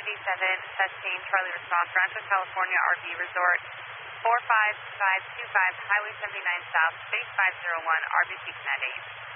testing, Charlie response, Rancho California RV Resort, 45525, Highway 79 South, Space 501, RV Peak Net 8.